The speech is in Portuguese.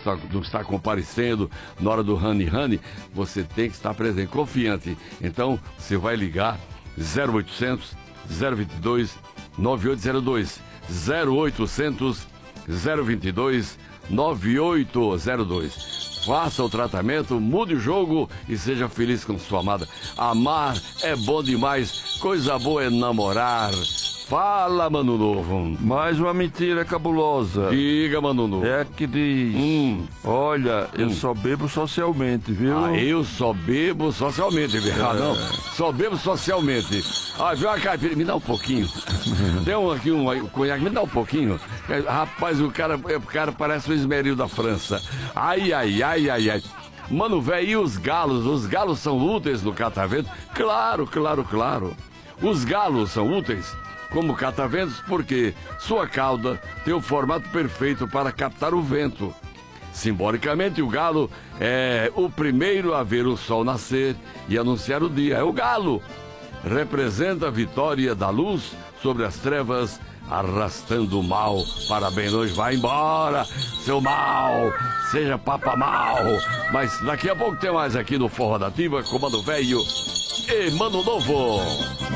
não está comparecendo na hora do Rani, você tem que estar presente, confiante. Então, você vai ligar 0800 022 9802, 0800 022 9802. Faça o tratamento, mude o jogo e seja feliz com sua amada. Amar é bom demais, coisa boa é namorar. Fala, Mano Novo. Mais uma mentira cabulosa. Diga, Mano Novo. É que diz: olha, eu só bebo socialmente, viu? Ah, eu só bebo socialmente, viu? Ah, não, só bebo socialmente. Ah, viu a caipira? Me dá um pouquinho. Tem aqui um conhaque, me dá um pouquinho. Rapaz, o cara parece o esmeril da França. Ai. Mano, velho, e os galos? Os galos são úteis no catavento? Claro. Os galos são úteis como cataventos porque sua cauda tem o formato perfeito para captar o vento. Simbolicamente, o galo é o primeiro a ver o sol nascer e anunciar o dia. É o galo. Representa a vitória da luz sobre as trevas, arrastando o mal para bem longe. Vai embora, seu mal, seja papa mal. Mas daqui a pouco tem mais aqui no Forró da Ativa, Comando Velho e Mano Novo.